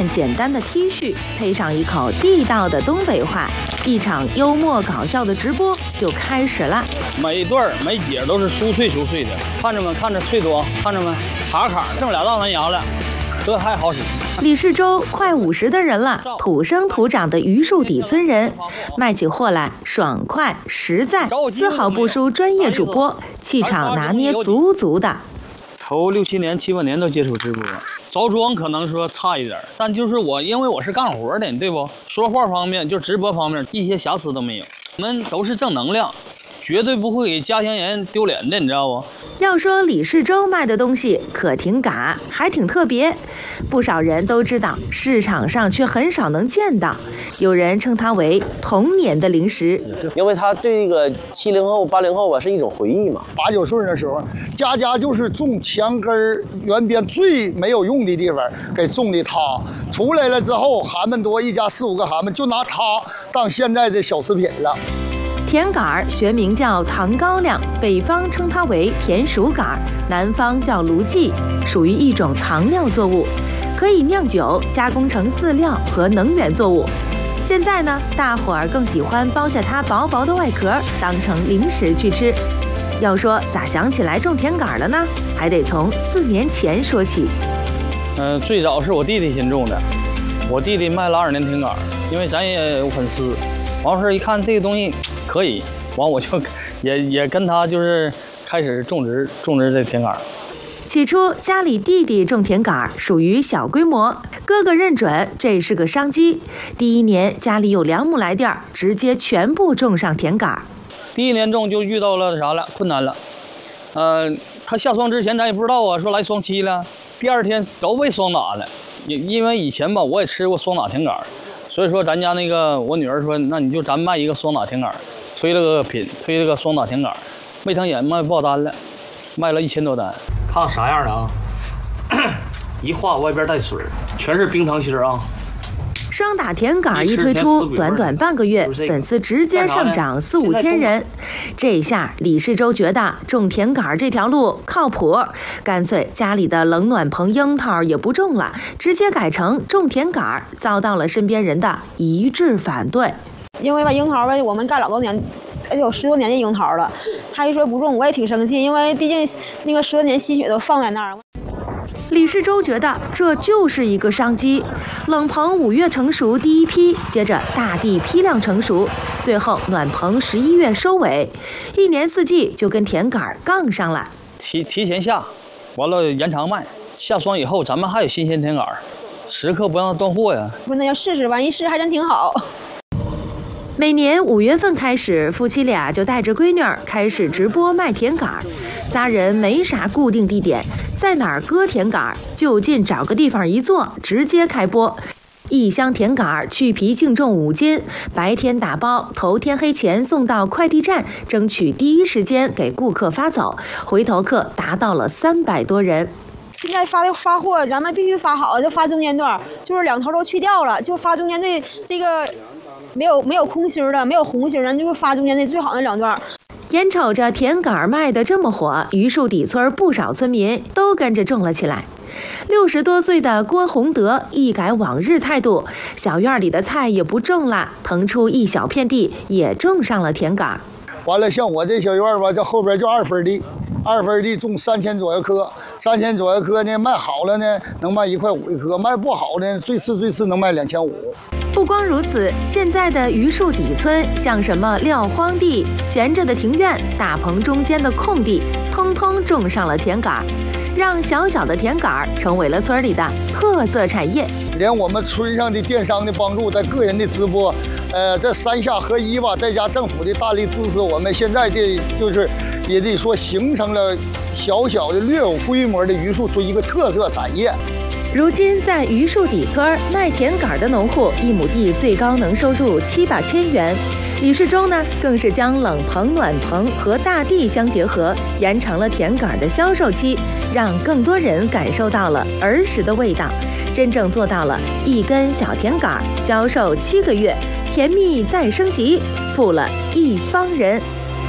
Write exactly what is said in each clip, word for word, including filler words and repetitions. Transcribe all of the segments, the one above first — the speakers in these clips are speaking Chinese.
简单的 T 恤，配上一口地道的东北话，一场幽默搞笑的直播就开始了。 每一段每节都是酥脆酥脆的，看着们看着脆多，看着们卡卡的，剩俩大门牙了，这还好使。 李世洲快五十的人了，土生土长的榆树底村人，卖起货来爽快实在，丝毫不输专业主播，气场拿捏足足的。 头六七年、七八年都接触直播，着装可能说差一点，但就是我，因为我是干活的，对不？说话方面，就直播方面，一些瑕疵都没有。我们都是正能量，绝对不会给家乡人丢脸的，你知道不？ 要说李世洲卖的东西可挺嘎，还挺特别，不少人都知道，市场上却很少能见到。有人称它为童年的零食， 因为它对这个七零后、八零后吧是一种回忆嘛。 八九岁的时候，家家就是种墙根儿原边最没有用的地方给种的它，出来了之后，蛤蟆多，一家四五个蛤蟆，就拿它当现在的小食品了。 甜杆儿学名叫糖高粱，北方称它为甜薯杆儿，南方叫芦荠，属于一种糖料作物，可以酿酒、加工成饲料和能源作物。现在呢，大伙儿更喜欢剥下它薄薄的外壳，当成零食去吃。要说咋想起来种甜杆儿了呢？还得从四年前说起。 嗯、呃，最早是我弟弟先种的，我弟弟卖了二年甜杆儿，因为咱也有粉丝。完事儿一看这个东西可以，完我就也也跟他就是开始种植种植这甜杆儿。 起初家里弟弟种甜杆儿属于小规模，哥哥认准这是个商机。第一年家里有两亩来地儿，直接全部种上甜杆儿。 第一年种就遇到了啥了？困难了。呃，他下霜之前咱也不知道啊，说来霜期了，第二天都被霜打了。因因为以前吧，我也吃过霜打甜杆儿。所以说，咱家那个我女儿说，那你就咱卖一个双打甜杆，推了个品，推了个双打甜杆，没成眼卖爆单了，卖了一千多单。看啥样的啊？一化外边带水，全是冰糖心啊。 双打甜杆一推出，短短半个月，粉丝直接上涨四五千人。这下李世洲觉得种甜杆这条路靠谱，干脆家里的冷暖棚樱桃也不种了，直接改成种甜杆，遭到了身边人的一致反对。 因为吧，樱桃吧，我们干老多年，有十多年的樱桃了，他一说不种，我也挺生气，因为毕竟那个十多年心血都放在那儿。 李世洲觉得这就是一个商机，冷棚五月成熟第一批，接着大地批量成熟，最后暖棚十一月收尾，一年四季就跟甜杆杠上了。 提提前下，完了延长卖，下霜以后咱们还有新鲜甜杆，时刻不让它断货呀。 不是，那要试试，万一试还真挺好。 每年五月份开始，夫妻俩就带着闺女儿开始直播卖甜杆儿。仨人没啥固定地点，在哪儿割甜杆儿，就近找个地方一坐，直接开播。一箱甜杆儿去皮净重五斤，白天打包，头天黑前送到快递站，争取第一时间给顾客发走，回头客达到了三百多人。 现在发的发货，咱们必须发好，就发中间段，就是两头都去掉了，就发中间这这个没有没有空心的，没有红心的，就是发中间那最好那两段。 眼瞅着甜杆卖得这么火，榆树底村不少村民都跟着种了起来。六十多岁的郭洪德一改往日态度，小院里的菜也不种了，腾出一小片地也种上了甜杆。 完了，像我这小院吧，这后边就二分地，二分地种三千左右棵，三千左右棵呢，卖好了呢能卖一块五一棵，卖不好呢最次最次能卖两千五。 不光如此，现在的榆树底村，像什么撂荒地、闲着的庭院、大棚中间的空地，通通种上了甜杆，让小小的甜杆成为了村里的特色产业。 连我们村上的电商的帮助，在个人的直播，呃，这三下合一吧，再加政府的大力支持，我们现在的就是也得说形成了小小的略有规模的榆树村一个特色产业。 如今在榆树底村卖甜杆的农户，一亩地最高能收入七八千元。李世洲呢，更是将冷棚、暖棚和大地相结合，延长了甜杆的销售期，让更多人感受到了儿时的味道，真正做到了一根小甜杆销售七个月，甜蜜再升级，富了一方人。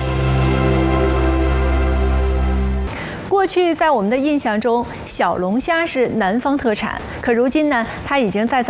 过去在我们的印象中，小龙虾是南方特产，可如今呢，它已经在咱